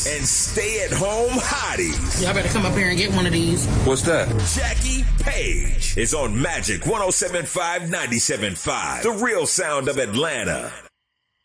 and stay-at-home hotties. Y'all better come up here and get one of these. What's that? Jackie Page is on Magic 107.5, 97.5, the real sound of Atlanta.